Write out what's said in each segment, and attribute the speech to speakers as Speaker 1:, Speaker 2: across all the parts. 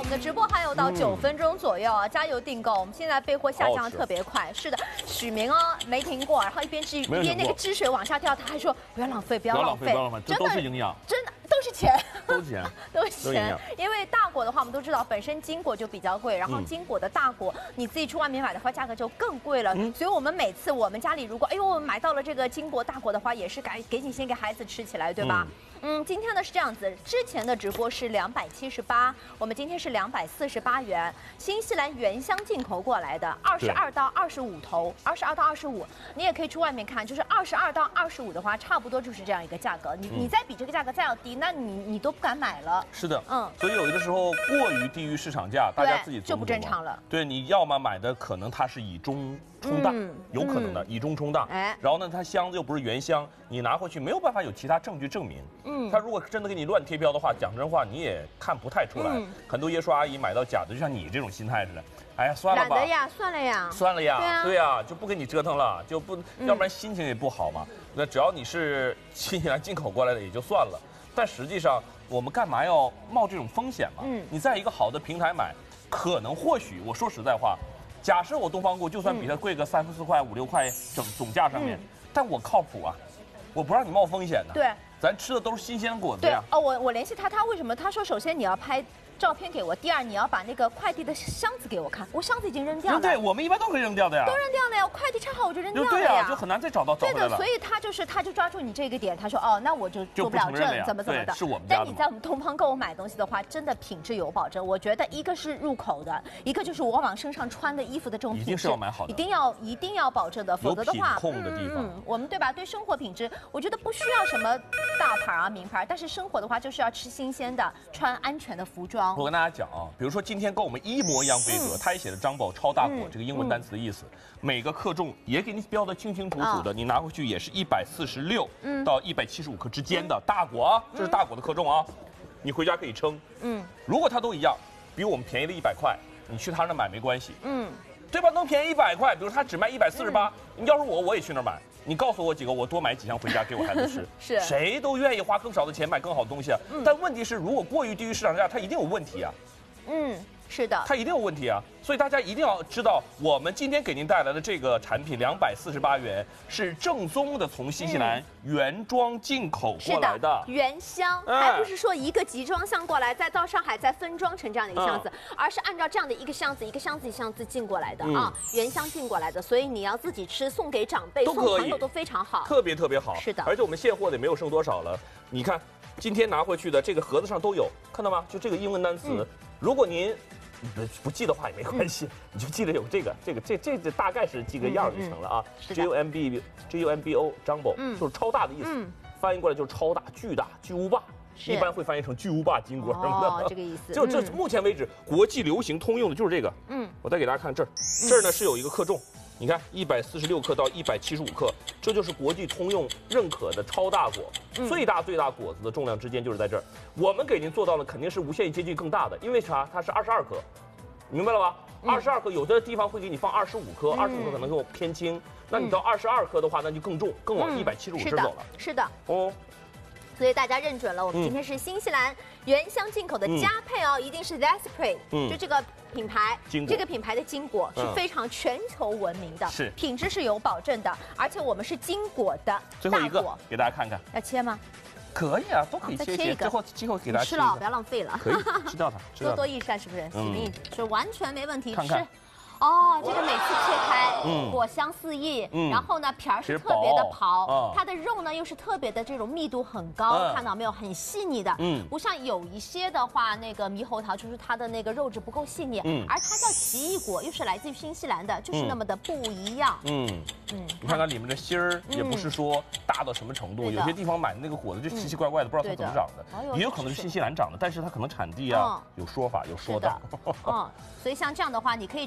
Speaker 1: 们的直播还有到9分钟左右啊，加油订购！我们现在备货下降的特别快。是的，许明哦没停过，然后一边吃一边那个汁水往下掉，他还说不要浪费，不要浪费，
Speaker 2: 这都是营养，
Speaker 1: 真的都是钱，
Speaker 2: 都是钱，
Speaker 1: 都是钱。因为大果的话，我们都知道本身金果就比较贵，然后金果的大果你自己去外面买的话，价格就更贵了。所以我们每次我们家里如果我们买到了这个金果大果的话，也是赶紧先给孩子吃起来，对吧？今天呢是这样子，之前的直播是278，我们今天是248元，新西兰原箱进口过来的，22到25头，22到25，你也可以去外面看，就是22到25的话，差不多就是这样一个价格。你再比这个价格再要低，那你都不敢买了。
Speaker 2: 是的，所以有的时候过于低于市场价，大家自己
Speaker 1: 就不正常了。
Speaker 2: 对，你要么买的可能它是以中冲大，有可能的以中冲大，然后呢，它箱子又不是原箱，你拿回去没有办法有其他证据证明。他如果真的给你乱贴标的话，讲真话你也看不太出来。很多爷叔阿姨买到假的，就像你这种心态似的，哎呀，算了吧，
Speaker 1: 懒得呀，算了呀，
Speaker 2: 算了呀，对呀，就不给你折腾了，就不，要不然心情也不好嘛。那只要你是新西兰进口过来的也就算了，但实际上我们干嘛要冒这种风险嘛？你在一个好的平台买，可能或许我说实在话，假设我东方菇就算比它贵个3、4块、5、6块总价上面，但我靠谱啊，我不让你冒风险的。
Speaker 1: 对。
Speaker 2: 咱吃的都是新鲜果子呀。
Speaker 1: 我联系他，他为什么？他说首先你要拍照片给我，第二你要把那个快递的箱子给我看，我箱子已经扔掉了。
Speaker 2: 对，我们一般都可以扔掉的呀。
Speaker 1: 都扔掉了呀，我快递拆好我就扔掉了呀。
Speaker 2: 对呀，就很难再找回来了。
Speaker 1: 对的，所以他就抓住你这个点，他说那我就做不了证，怎么的。
Speaker 2: 是我们家的。
Speaker 1: 但你在我们东方购物买东西的话，真的品质有保证。我觉得一个是入口的，一个就是我往身上穿的衣服的这种品质，
Speaker 2: 一定是要买好的，
Speaker 1: 一定要保证的，否则的话，
Speaker 2: 有品控的地方，
Speaker 1: 我们对吧？对生活品质，我觉得不需要什么大牌啊、名牌，但是生活的话就是要吃新鲜的，穿安全的服装。
Speaker 2: 我跟大家讲啊。比如说今天跟我们一模一样规格，它也写的张宝超大果这个英文单词的意思，每个克重也给你标的清清楚楚的，你拿回去也是146到175克之间的大果啊，这是大果的克重啊，你回家可以称。如果它都一样，比我们便宜了100块，你去他那买没关系。对吧？能便宜100块，比如他只卖148，你要是我也去那儿买。你告诉我几个，我多买几箱回家给我孩子吃。
Speaker 1: 是，
Speaker 2: 谁都愿意花更少的钱买更好的东西啊。但问题是，如果过于低于市场价，它一定有问题啊。
Speaker 1: 是的，
Speaker 2: 它一定有问题啊，所以大家一定要知道，我们今天给您带来的这个产品248元是正宗的从新西兰原装进口过来的，
Speaker 1: 原箱，还不是说一个集装箱过来，再到上海再分装成这样的一个箱子，而是按照这样的一个箱子进过来的啊，原箱进过来的，所以你要自己吃，送给长辈、送朋友都非常好，
Speaker 2: 特别好。
Speaker 1: 是的，
Speaker 2: 而且我们现货的也没有剩多少了，你看今天拿回去的这个盒子上都有，看到吗？就这个英文单词，如果您不记的话也没关系，你就记得有这大概是记个样就成了啊。JUMBO Jumbo 就是超大的意思，翻译过来就是超大、巨大、巨无霸，一般会翻译成巨无霸金果什么的。
Speaker 1: 这个意思。
Speaker 2: 就这目前为止国际流行通用的就是这个。我再给大家看这儿呢是有一个克重。你看，146克到175克，这就是国际通用认可的超大果，最大果子的重量之间就是在这儿。我们给您做到的肯定是无限接近更大的，因为啥？它是22克，明白了吧？22克，有的地方会给你放25克，25克可能就偏轻，那你到22克的话，那就更重，更往175这走了。
Speaker 1: 是的。所以大家认准了，我们今天是新西兰原箱进口的佳配哦，一定是 Zespri，就这个品牌，这个品牌的金果是非常全球闻名的，
Speaker 2: 是
Speaker 1: 品质是有保证的，而且我们是金果的
Speaker 2: 最后一个给大家看看，
Speaker 1: 要切吗？
Speaker 2: 可以啊，都可以切一个，最后给大家
Speaker 1: 吃了，不要浪费了，
Speaker 2: 可以吃掉它，
Speaker 1: 多益善是不是？是完全没问题，
Speaker 2: 看看。
Speaker 1: 这个每次切开，果香四溢，然后呢皮儿是特别的薄，它的肉呢又是特别的这种密度很高，看到没有？很细腻的，不像有一些的话，那个猕猴桃就是它的那个肉质不够细腻，而它叫奇异果，又是来自于新西兰的，就是那么的不一样。
Speaker 2: 你看看里面的芯儿，也不是说大到什么程度，有些地方买的那个果子就奇奇怪怪的，不知道它怎么长的，也有可能是新西兰长的，但是它可能产地啊有说法有说道。
Speaker 1: 所以像这样的话，你可以直接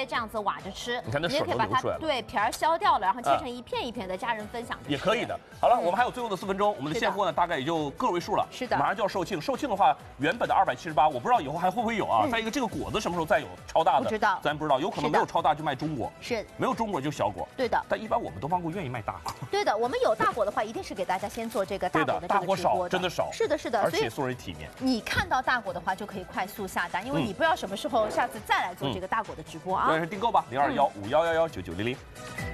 Speaker 1: 接这样子挖着吃。
Speaker 2: 你看那水都流出来了。
Speaker 1: 对，皮儿削掉了，然后切成一片一片的，家人分享
Speaker 2: 也可以的。好了，我们还有最后的4分钟，我们的现货呢大概也就个位数了。
Speaker 1: 是的，
Speaker 2: 马上就要售罄，售罄的话，原本的278，我不知道以后还会不会有啊。再一个，这个果子什么时候再有超大的？
Speaker 1: 不知道，
Speaker 2: 咱不知道，有可能没有超大就卖中果，
Speaker 1: 是
Speaker 2: 没有中果就小果。
Speaker 1: 对的，
Speaker 2: 但一般我们东方顾愿意卖大果。
Speaker 1: 对的，我们有大果的话，一定是给大家先做这个大果的这个直播的。
Speaker 2: 大果少，真的少。
Speaker 1: 是的，是的，
Speaker 2: 而且送人体面。
Speaker 1: 你看到大果的话，就可以快速下单，因为你不知道什么时候下次再来做这个大果的直播啊。
Speaker 2: 对，是订购吧，0215119900。